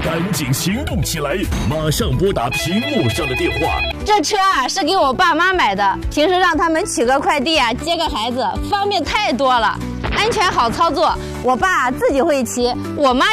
赶紧行动起来，马上拨打屏幕上的电话。 这车啊是给我爸妈买的，平时让他们取个快递啊，接个孩子，方便太多了，安全好操作。我爸自己会骑，我妈